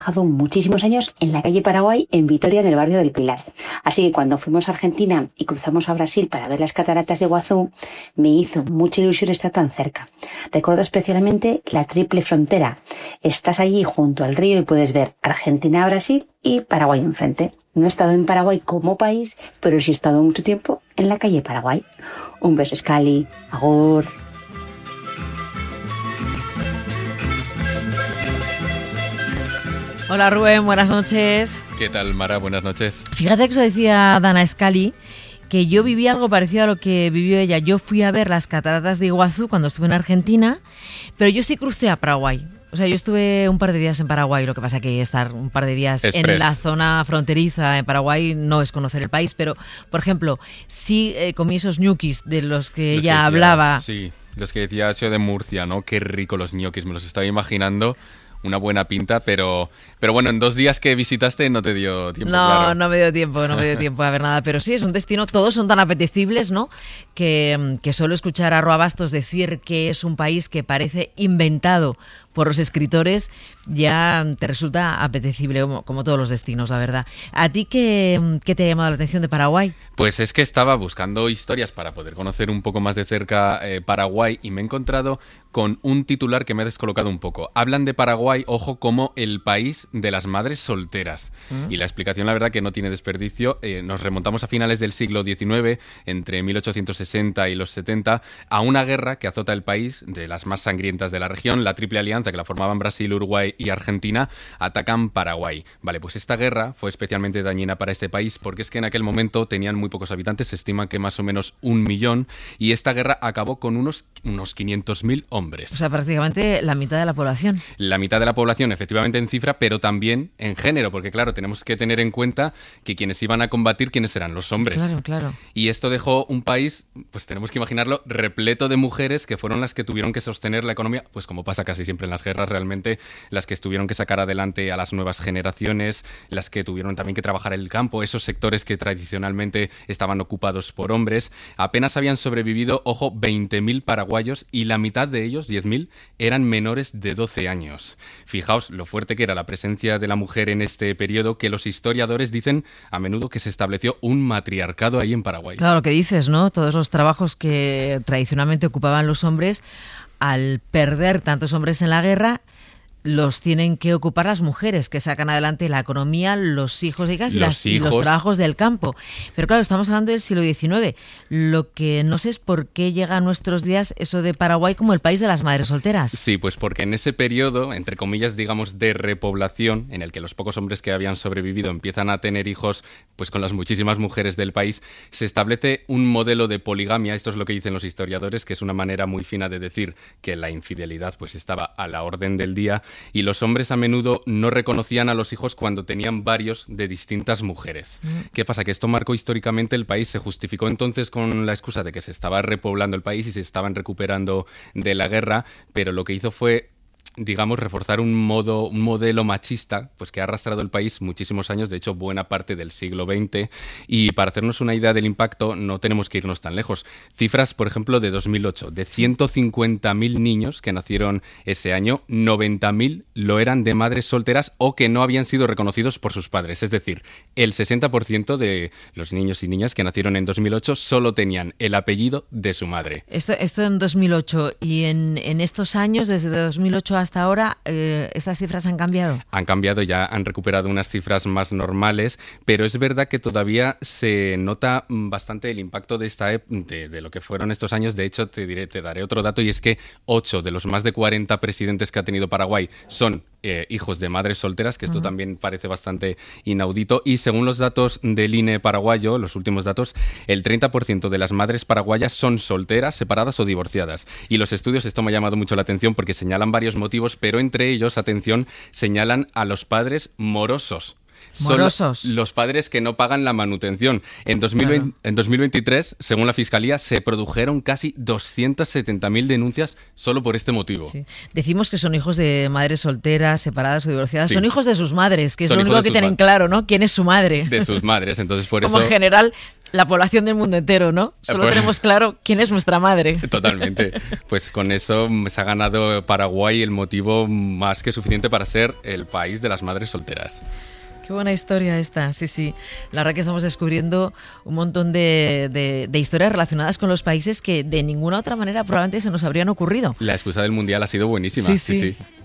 trabajado muchísimos años en la calle Paraguay, en Vitoria, en el barrio del Pilar. Así que cuando fuimos a Argentina y cruzamos a Brasil para ver las cataratas de Iguazú, me hizo mucha ilusión estar tan cerca. Recuerdo especialmente la triple frontera. Estás allí junto al río y puedes ver Argentina, Brasil y Paraguay enfrente. No he estado en Paraguay como país, pero sí he estado mucho tiempo en la calle Paraguay. Un beso, Scali. Agur. Hola Rubén, buenas noches. ¿Qué tal, Mara? Buenas noches. Fíjate que eso decía Dana Scali, que yo viví algo parecido a lo que vivió ella. Yo fui a ver las cataratas de Iguazú cuando estuve en Argentina, pero yo sí crucé a Paraguay. O sea, yo estuve un par de días en Paraguay, lo que pasa que estar un par de días en la zona fronteriza en Paraguay no es conocer el país, pero, por ejemplo, sí comí esos ñuquis de los que ella hablaba. Sí, los que decía Asio de Murcia, ¿no? Qué rico los ñoquis, me los estaba imaginando. Una buena pinta, pero bueno, en 2 días que visitaste no te dio tiempo. No, claro. no me dio tiempo a ver nada, pero sí, es un destino, todos son tan apetecibles, ¿no? Que solo escuchar a Roa Bastos decir que es un país que parece inventado por los escritores ya te resulta apetecible, como todos los destinos, la verdad. ¿A ti qué te ha llamado la atención de Paraguay? Pues es que estaba buscando historias para poder conocer un poco más de cerca Paraguay y me he encontrado con un titular que me ha descolocado un poco. Hablan de Paraguay, ojo, como el país de las madres solteras. Y la explicación, la verdad, que no tiene desperdicio. Nos remontamos a finales del siglo XIX, entre 1860 y los 70, a una guerra que azota el país, de las más sangrientas de la región, la Triple Alianza, que la formaban Brasil, Uruguay y Argentina, atacan Paraguay. Vale, pues esta guerra fue especialmente dañina para este país porque es que en aquel momento tenían muy pocos habitantes, se estima que más o menos 1 millón, y esta guerra acabó con unos 500.000 hombres. O sea, prácticamente la mitad de la población. La mitad de la población, efectivamente, en cifra, pero también en género, porque claro, tenemos que tener en cuenta que quienes iban a combatir, ¿quiénes eran? Los hombres. Claro. Y esto dejó un país, pues tenemos que imaginarlo, repleto de mujeres que fueron las que tuvieron que sostener la economía, pues como pasa casi siempre en las guerras, realmente, las que tuvieron que sacar adelante a las nuevas generaciones, las que tuvieron también que trabajar el campo, esos sectores que tradicionalmente estaban ocupados por hombres. Apenas habían sobrevivido, ojo, 20.000 paraguayos y la mitad de ellos, 10.000, eran menores de 12 años. Fijaos lo fuerte que era la presencia de la mujer en este periodo, que los historiadores dicen a menudo que se estableció un matriarcado ahí en Paraguay. Claro, lo que dices, ¿no? Todos los trabajos que tradicionalmente ocupaban los hombres, al perder tantos hombres en la guerra, los tienen que ocupar las mujeres, que sacan adelante la economía, los hijos e hijas y los trabajos del campo. Pero claro, estamos hablando del siglo XIX. Lo que no sé es por qué llega a nuestros días eso de Paraguay como el país de las madres solteras. Sí, pues porque en ese periodo, entre comillas, digamos, de repoblación, en el que los pocos hombres que habían sobrevivido empiezan a tener hijos pues con las muchísimas mujeres del país, se establece un modelo de poligamia. Esto es lo que dicen los historiadores, que es una manera muy fina de decir que la infidelidad pues estaba a la orden del día. Y los hombres a menudo no reconocían a los hijos cuando tenían varios de distintas mujeres. ¿Qué pasa? Que esto marcó históricamente el país. Se justificó entonces con la excusa de que se estaba repoblando el país y se estaban recuperando de la guerra, pero lo que hizo fue, digamos, reforzar un modelo machista pues que ha arrastrado el país muchísimos años, de hecho buena parte del siglo XX, y para hacernos una idea del impacto no tenemos que irnos tan lejos. Cifras, por ejemplo, de 2008, de 150.000 niños que nacieron ese año, 90.000 lo eran de madres solteras o que no habían sido reconocidos por sus padres, es decir, el 60% de los niños y niñas que nacieron en 2008 solo tenían el apellido de su madre. Esto en 2008, y en estos años, desde 2008 hasta ahora, ¿estas cifras han cambiado? Han cambiado, ya han recuperado unas cifras más normales, pero es verdad que todavía se nota bastante el impacto de de lo que fueron estos años. De hecho, te daré otro dato, y es que 8 de los más de 40 presidentes que ha tenido Paraguay son hijos de madres solteras, que esto también parece bastante inaudito, y según los datos del INE paraguayo, los últimos datos, el 30% de las madres paraguayas son solteras, separadas o divorciadas. Y los estudios, esto me ha llamado mucho la atención porque señalan varios motivos, pero entre ellos, atención, señalan a los padres morosos. Morosos. Son los padres que no pagan la manutención. En 2023, según la Fiscalía, se produjeron casi 270.000 denuncias solo por este motivo. Sí. Decimos que son hijos de madres solteras, separadas o divorciadas. Sí. Son hijos de sus madres, que es son lo único que tienen claro, ¿no? ¿Quién es su madre? De sus madres, entonces por eso... Como en general, la población del mundo entero, ¿no? Solo tenemos claro quién es nuestra madre. Totalmente. Pues con eso se ha ganado Paraguay el motivo más que suficiente para ser el país de las madres solteras. Qué buena historia esta, sí. La verdad que estamos descubriendo un montón de historias relacionadas con los países que de ninguna otra manera probablemente se nos habrían ocurrido. La excusa del Mundial ha sido buenísima. Sí.